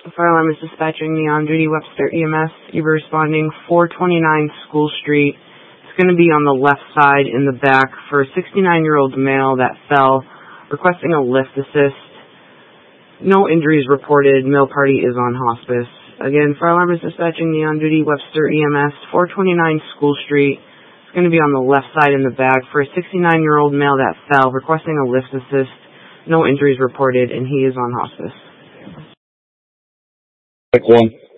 Fire alarm is dispatching the on-duty Webster EMS. You were responding 429 School Street. It's going to be on the left side in the back for a 69-year-old male that fell, requesting a lift assist. No injuries reported. Male party is on hospice. Again, fire alarm is dispatching the on-duty Webster EMS, 429 School Street. It's going to be on the left side in the back for a 69-year-old male that fell, requesting a lift assist. No injuries reported, and he is on hospice. Check one.